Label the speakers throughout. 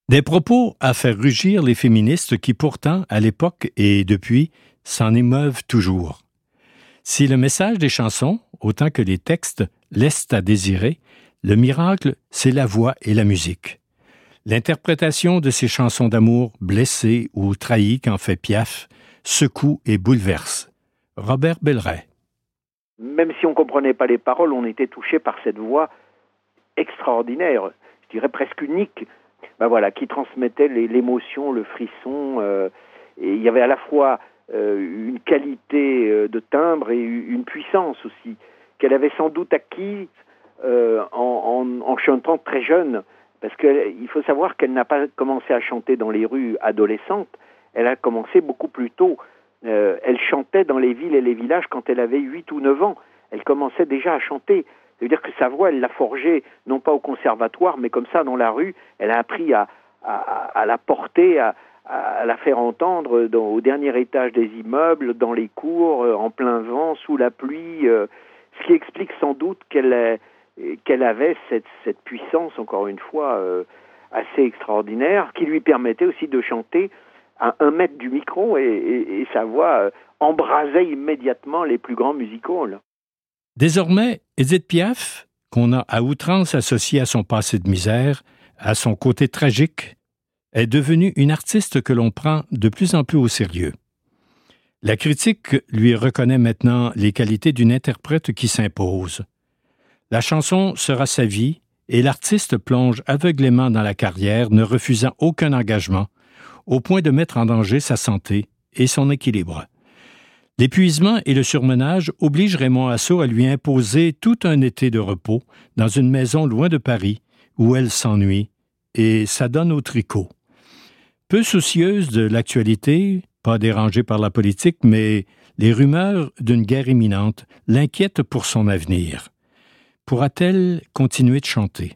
Speaker 1: Des propos à faire rugir les féministes qui pourtant, à l'époque et depuis, s'en émeuvent toujours. Si le message des chansons, autant que les textes, laissent à désirer, le miracle, c'est la voix et la musique. L'interprétation de ces chansons d'amour blessées ou trahies qu'en fait Piaf secoue et bouleverse. Robert Belleray.
Speaker 2: Même si on ne comprenait pas les paroles, on était touché par cette voix extraordinaire, je dirais presque unique, qui transmettait l'émotion, le frisson. Et il y avait à la fois une qualité de timbre et une puissance aussi, qu'elle avait sans doute acquise en chantant très jeune. Parce qu'il faut savoir qu'elle n'a pas commencé à chanter dans les rues adolescentes, elle a commencé beaucoup plus tôt. Elle chantait dans les villes et les villages quand elle avait 8 ou 9 ans. Elle commençait déjà à chanter. Ça veut dire que sa voix, elle l'a forgée, non pas au conservatoire, mais comme ça, dans la rue. Elle a appris à la porter, à la faire entendre au dernier étage des immeubles, dans les cours, en plein vent, sous la pluie. Ce qui explique sans doute qu'elle avait cette puissance, encore une fois, assez extraordinaire, qui lui permettait aussi de chanter à 1 mètre du micro et sa voix embrasait immédiatement les plus grands music-halls.
Speaker 1: Désormais, Édith Piaf, qu'on a à outrance associée à son passé de misère, à son côté tragique, est devenue une artiste que l'on prend de plus en plus au sérieux. La critique lui reconnaît maintenant les qualités d'une interprète qui s'impose. La chanson sera sa vie et l'artiste plonge aveuglément dans la carrière, ne refusant aucun engagement, au point de mettre en danger sa santé et son équilibre. L'épuisement et le surmenage obligent Raymond Assaut à lui imposer tout un été de repos dans une maison loin de Paris où elle s'ennuie et s'adonne au tricot. Peu soucieuse de l'actualité, pas dérangée par la politique, mais les rumeurs d'une guerre imminente l'inquiètent pour son avenir. Pourra-t-elle continuer de chanter?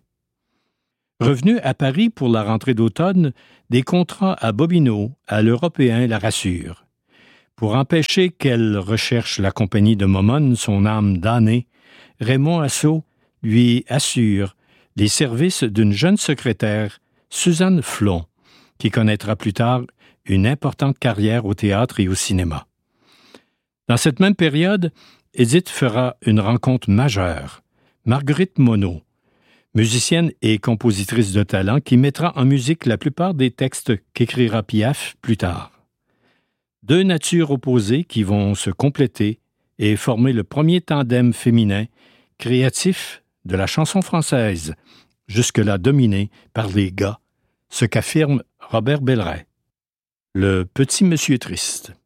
Speaker 1: Revenue à Paris pour la rentrée d'automne, des contrats à Bobino, à l'Européen, la rassurent. Pour empêcher qu'elle recherche la compagnie de Momone, son âme damnée, Raymond Assaut lui assure les services d'une jeune secrétaire, Suzanne Flon, qui connaîtra plus tard une importante carrière au théâtre et au cinéma. Dans cette même période, Édith fera une rencontre majeure, Marguerite Monod, musicienne et compositrice de talent qui mettra en musique la plupart des textes qu'écrira Piaf plus tard. 2 natures opposées qui vont se compléter et former le premier tandem féminin créatif de la chanson française, jusque-là dominé par les gars, ce qu'affirme Robert Belleray. Le petit monsieur triste.